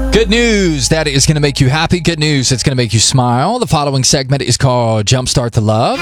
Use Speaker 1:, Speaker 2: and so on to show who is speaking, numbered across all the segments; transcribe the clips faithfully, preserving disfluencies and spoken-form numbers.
Speaker 1: Good news. That is going to make you happy. Good news. It's going to make you smile. The following segment is called Jumpstart the Love.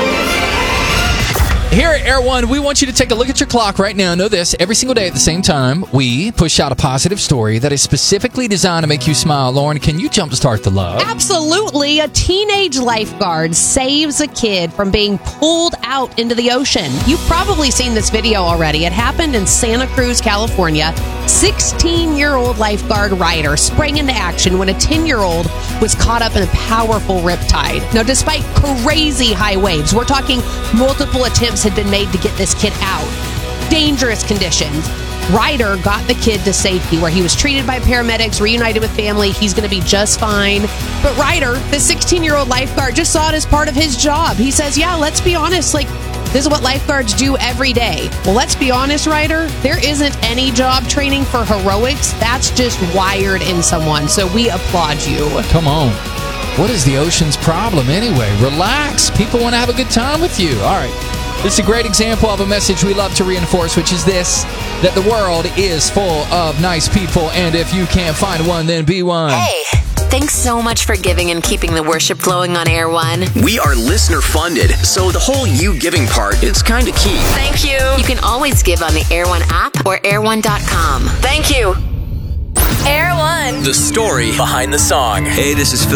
Speaker 1: Here at Air One, we want you to take a look at your clock right now. Know this, every single day at the same time, we push out a positive story that is specifically designed to make you smile. Lauren, can you jumpstart the love?
Speaker 2: Absolutely. A teenage lifeguard saves a kid from being pulled out into the ocean. You've probably seen this video already. It happened in Santa Cruz, California. sixteen-year-old lifeguard Ryder sprang into action when a ten-year-old was caught up in a powerful riptide. Now, despite crazy high waves, we're talking multiple attempts had been made to get this kid out. Dangerous conditions. Ryder got the kid to safety where he was treated by paramedics, reunited with family. He's going to be just fine. But Ryder, the sixteen-year-old lifeguard, just saw it as part of his job. He says, yeah, let's be honest, like, this is what lifeguards do every day. Well, let's be honest, Ryder, there isn't any job training for heroics. That's just wired in someone. So we applaud you.
Speaker 1: Come on. What is the ocean's problem anyway? Relax. People want to have a good time with you. All right. This is a great example of a message we love to reinforce, which is this, that the world is full of nice people, and if you can't find one, then be one.
Speaker 3: Hey, thanks so much for giving and keeping the worship flowing on Air One.
Speaker 4: We are listener funded, so the whole you giving part is kind of key.
Speaker 3: Thank you. You can always give on the Air One app or air one dot com. Thank you. Air One.
Speaker 4: The story behind the song. Hey, this is Phil.